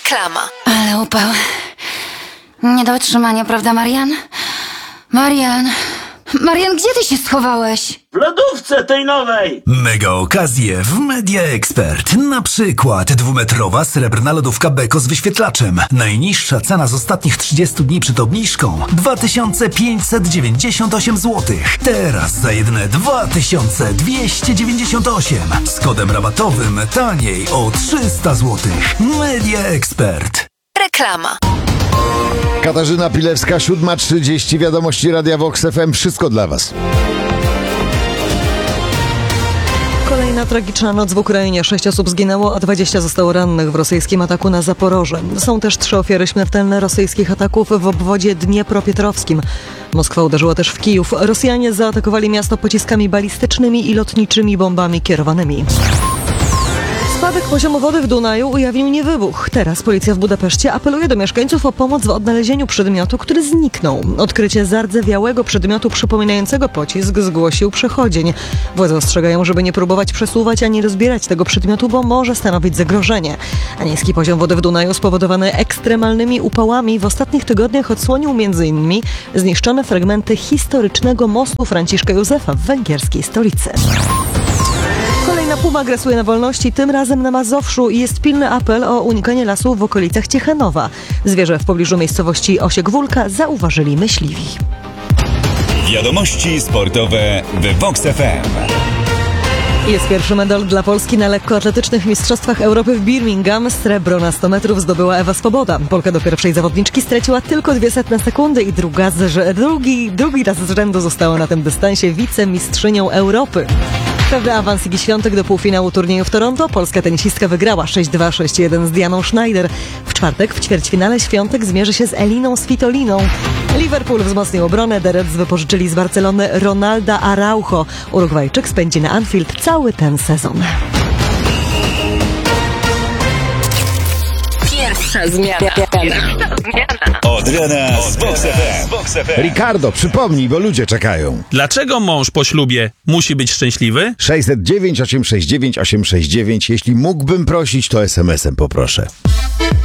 Reklama. Ale upał. Nie do utrzymania, prawda, Marian? Marian, gdzie ty się schowałeś? W lodówce tej nowej! Mega okazje w Media Expert. Na przykład 2-metrowa srebrna lodówka Beko z wyświetlaczem. Najniższa cena z ostatnich 30 dni przed obniżką 2598 zł. Teraz za jedyne 2298. Z kodem rabatowym taniej o 300 zł. Media Expert. Reklama. Katarzyna Pilewska, 7:30, wiadomości Radia Vox FM, wszystko dla Was. Kolejna tragiczna noc w Ukrainie. 6 osób zginęło, a 20 zostało rannych w rosyjskim ataku na Zaporoże. Są też 3 ofiary śmiertelne rosyjskich ataków w obwodzie dniepropietrowskim. Moskwa uderzyła też w Kijów. Rosjanie zaatakowali miasto pociskami balistycznymi i lotniczymi bombami kierowanymi. Spadek poziomu wody w Dunaju ujawnił niewybuch. Teraz policja w Budapeszcie apeluje do mieszkańców o pomoc w odnalezieniu przedmiotu, który zniknął. Odkrycie zardzewiałego przedmiotu przypominającego pocisk zgłosił przechodzień. Władze ostrzegają, żeby nie próbować przesuwać ani rozbierać tego przedmiotu, bo może stanowić zagrożenie. A niski poziom wody w Dunaju spowodowany ekstremalnymi upałami w ostatnich tygodniach odsłonił m.in. zniszczone fragmenty historycznego mostu Franciszka Józefa w węgierskiej stolicy. Kolejna puma grasuje na wolności, tym razem na Mazowszu i jest pilny apel o unikanie lasu w okolicach Ciechanowa. Zwierzę w pobliżu miejscowości Osiek-Wólka zauważyli myśliwi. Wiadomości sportowe w Vox FM. Jest pierwszy medal dla Polski na lekkoatletycznych Mistrzostwach Europy w Birmingham. Srebro na 100 metrów zdobyła Ewa Swoboda. Polka do pierwszej zawodniczki straciła tylko 0,02 sekundy i drugi raz z rzędu została na tym dystansie wicemistrzynią Europy. Pewny awans Igi Świątek do półfinału turnieju w Toronto. Polska tenisistka wygrała 6-2, 6-1 z Dianą Schneider. W czwartek w ćwierćfinale Świątek zmierzy się z Eliną Svitoliną. Liverpool wzmocnił obronę. The Reds wypożyczyli z Barcelony Ronalda Araujo. Urugwajczyk spędzi na Anfield cały ten sezon. Pierwsza zmiana. Od rana z Vox FM. Ricardo, przypomnij, bo ludzie czekają. Dlaczego mąż po ślubie musi być szczęśliwy? 609 869 869. Jeśli mógłbym prosić, to SMS-em poproszę.